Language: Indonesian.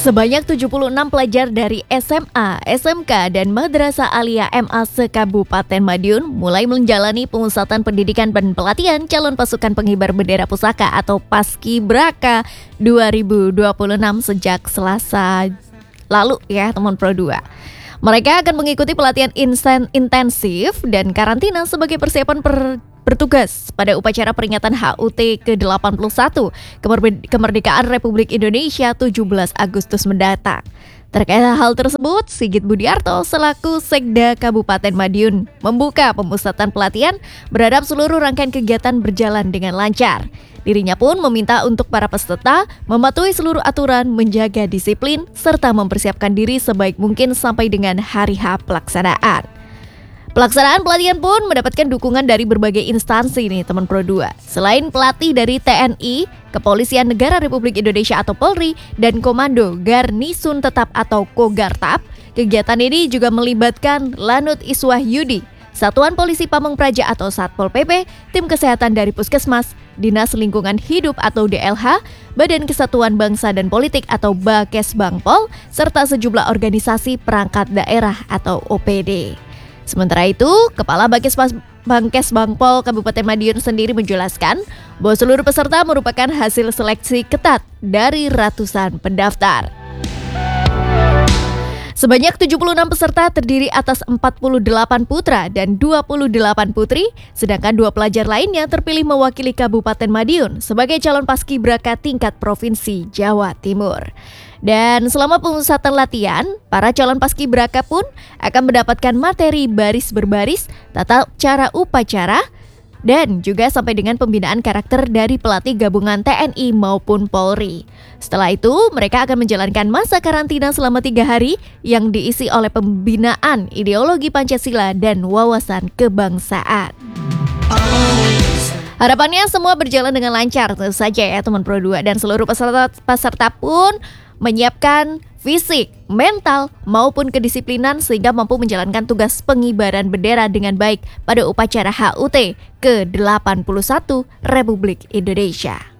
Sebanyak 76 pelajar dari SMA, SMK, dan Madrasah Aliyah MA se-Kabupaten Madiun mulai menjalani pemusatan pendidikan dan pelatihan calon pasukan pengibar bendera pusaka atau Paskibraka 2026 sejak Selasa lalu ya teman Pro 2. Mereka akan mengikuti pelatihan intensif dan karantina sebagai persiapan bertugas pada upacara peringatan HUT ke-81 Kemerdekaan Republik Indonesia 17 Agustus mendatang. Terkait hal tersebut, Sigit Budiarto selaku Sekda Kabupaten Madiun membuka pemusatan pelatihan berharap seluruh rangkaian kegiatan berjalan dengan lancar. Dirinya pun meminta untuk para peserta mematuhi seluruh aturan, menjaga disiplin, serta mempersiapkan diri sebaik mungkin sampai dengan hari H pelaksanaan. Pelaksanaan pelatihan pun mendapatkan dukungan dari berbagai instansi nih teman Pro 2. Selain pelatih dari TNI, Kepolisian Negara Republik Indonesia atau Polri, dan Komando Garnisun Tetap atau Kogartap, kegiatan ini juga melibatkan Lanut Iswah Yudi, Satuan Polisi Pamong Praja atau Satpol PP, tim kesehatan dari Puskesmas, Dinas Lingkungan Hidup atau DLH, Badan Kesatuan Bangsa dan Politik atau Bakesbangpol, serta sejumlah organisasi perangkat daerah atau OPD. Sementara itu, Kepala Bakesbangpol Kabupaten Madiun sendiri menjelaskan bahwa seluruh peserta merupakan hasil seleksi ketat dari ratusan pendaftar. Sebanyak 76 peserta terdiri atas 48 putra dan 28 putri, sedangkan 2 pelajar lainnya terpilih mewakili Kabupaten Madiun sebagai calon paskibraka tingkat Provinsi Jawa Timur. Dan selama pemusatan latihan, para calon paskibraka pun akan mendapatkan materi baris berbaris, tata cara upacara, dan juga sampai dengan pembinaan karakter dari pelatih gabungan TNI maupun Polri. Setelah itu, mereka akan menjalankan masa karantina selama 3 hari yang diisi oleh pembinaan ideologi Pancasila dan wawasan kebangsaan. Harapannya semua berjalan dengan lancar tentu saja ya teman Pro 2, dan seluruh peserta pun menyiapkan fisik, mental, maupun kedisiplinan sehingga mampu menjalankan tugas pengibaran bendera dengan baik pada upacara HUT ke-81 Republik Indonesia.